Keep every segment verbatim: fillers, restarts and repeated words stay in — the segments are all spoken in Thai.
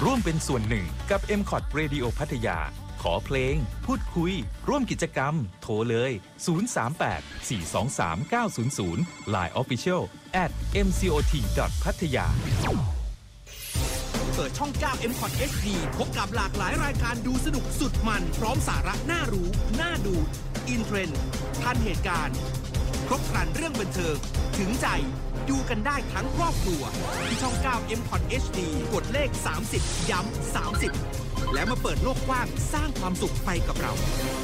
ร่วมเป็นส่วนหนึ่งกับ เอ็ม คอท Radio พัทยาขอเพลงพูดคุยร่วมกิจกรรมโทรเลยศูนย์ สาม แปด สี่ สอง สาม เก้า ศูนย์ ศูนย์ ไลน์ Official แอท เอ็ม ซี โอ ที ดอท พัทยาเปิดช่อง เก้า เอ็ม คอท เอช ดี พบกับหลากหลายรายการดูสนุกสุดมันพร้อมสาระน่ารู้น่าดูอินเทรนด์ทันเหตุการณ์ครบครันเรื่องบันเทิงถึงใจดูกันได้ทั้งครอบครัวที่ช่อง เก้า เอ็ม คอท เอช ดี กดเลขสามสิบย้ำสามสิบแล้วมาเปิดโลกกว้างสร้างความสุขไปกับเรา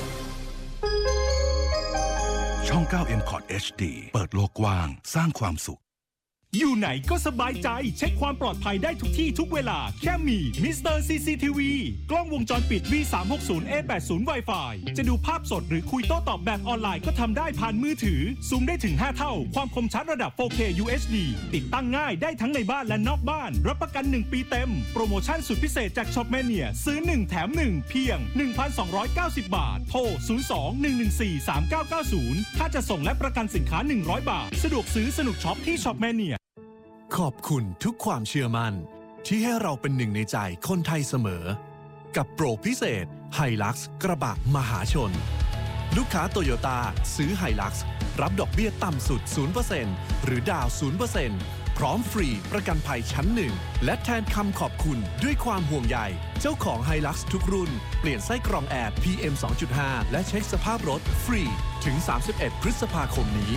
ช่อง เก้า เอ็ม คอท เอช ดี เปิดโลกกว้างสร้างความสุขอยู่ไหนก็สบายใจเช็คความปลอดภัยได้ทุกที่ทุกเวลาแค่มีมิสเตอร์ ซี ซี ที วี กล้องวงจรปิด วี สาม หก ศูนย์ เอ แปดสิบ Wi-Fi จะดูภาพสดหรือคุยโต้ตอบแบบออนไลน์ก็ทำได้ผ่านมือถือซูมได้ถึงห้าเท่าความคมชัดระดับ โฟร์เค ยู เอช ดี ติดตั้งง่ายได้ทั้งในบ้านและนอกบ้านรับประกันหนึ่งปีเต็มโปรโมชั่นสุดพิเศษจาก Shopmania ซื้อหนึ่งแถมหนึ่งเพียง หนึ่งพันสองร้อยเก้าสิบ บาทโทรศูนย์ สอง หนึ่ง หนึ่ง สี่ สาม เก้า เก้า ศูนย์ค่าจะส่งและประกันสินค้าหนึ่งร้อยบาทสะดวกซื้อสนุกช็อปที่ Shopmania ขอบคุณทุกความเชื่อมั่นที่ให้เราเป็นหนึ่งในใจคนไทยเสมอกับโปรพิเศษ Hilux กระบะมหาชนลูกค้าโตโยต้าซื้อ Hilux รับดอกเบี้ยต่ำสุด ศูนย์เปอร์เซ็นต์ หรือดาว ศูนย์เปอร์เซ็นต์ พร้อมฟรีประกันภัยชั้นหนึ่งและแทนคำขอบคุณด้วยความห่วงใยเจ้าของ Hilux ทุกรุ่นเปลี่ยนไส้กรองแอร์ พี เอ็ม สองจุดห้า และเช็คสภาพรถฟรีถึงสามสิบเอ็ดพฤษภาคมนี้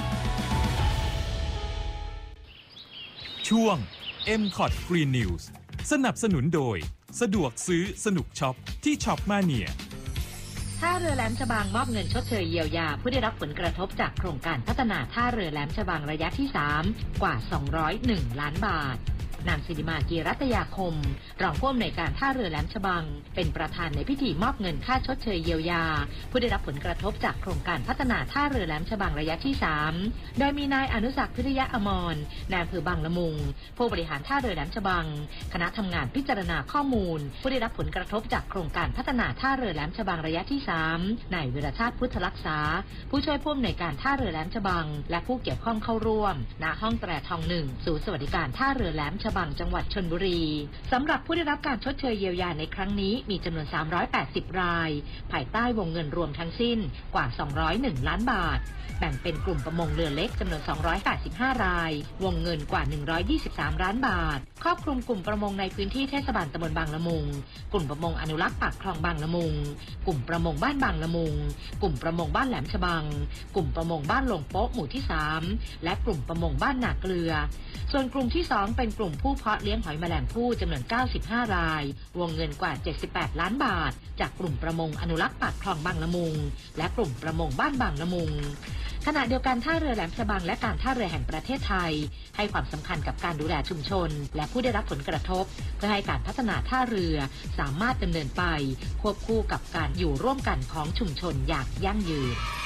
ช่วง เอ็ม คอท Green News สนับสนุนโดยสะดวกซื้อสนุกช็อปที่ Shopmania ท่าเรือแหลมฉบังมอบเงินชดเชยเยียวยาผู้ได้รับผลกระทบจากโครงการพัฒนาท่าเรือแหลมฉบังระยะที่สามกว่าสองร้อยเอ็ดล้านบาทนางศิริมากีรัตยาคมรองผู้อำนวยการท่าเรือแหลมฉบังเป็นประธานในพิธีมอบเงินค่าชดเชยเยียวยาผู้ได้รับผลกระทบจากโครงการพัฒนาท่าเรือแหลมฉบังระยะที่สามโดยมีนายอนุศักดิ์พิริยะอมรนายอำเภอบางละมุงผู้บริหารท่าเรือแหลมฉบังคณะทำงานพิจารณาข้อมูลผู้ได้รับผลกระทบจากโครงการพัฒนาท่าเรือแหลมฉบังระยะที่สามนายวิรชาติพุทธรักษาผู้ช่วยผู้อำนวยการท่าเรือแหลมฉบังและผู้เกี่ยวข้องเข้าร่วมณห้องแตรทองหนึ่งศูนย์สวัสดิการท่าเรือแหลมฉบังจังหวัดชลบุรีสำหรับผู้ได้รับการชดเชยเยียวยาในครั้งนี้มีจำนวนสามร้อยแปดสิบรายภายใต้วงเงินรวมทั้งสิ้นกว่าสองร้อยเอ็ดล้านบาทแบ่งเป็นกลุ่มประมงเรือเล็กจำนวนสองร้อยแปดสิบห้ารายวงเงินกว่าหนึ่งร้อยยี่สิบสามล้านบาทครอบคลุมกลุ่มประมงในพื้นที่เทศบาลตำบลบางละมุงกลุ่มประมงอนุรักษ์ปากคลองบางละมุงกลุ่มประมงบ้านบางละมุงกลุ่มประมงบ้านแหลมฉบังกลุ่มประมงบ้านลงโป๊ะหมู่ที่สามและกลุ่มประมงบ้านนาเกลือส่วนกลุ่มที่สองเป็นกลุ่มผู้เพาะเลี้ยงหอยแมลงภู่จำนวนเก้าสิบห้ารายวงเงินกว่าเจ็ดสิบแปดล้านบาทจากกลุ่มประมงอนุรักษ์ปากคลองบางละมุงและกลุ่มประมงบ้านบางละมุงขณะเดียวกันท่าเรือแหลมฉบังและการท่าเรือแห่งประเทศไทยให้ความสำคัญกับการดูแลชุมชนและผู้ได้รับผลกระทบเพื่อให้การพัฒนาท่าเรือสามารถดำเนินไปควบคู่กับการอยู่ร่วมกันของชุมชนอย่างยั่งยืน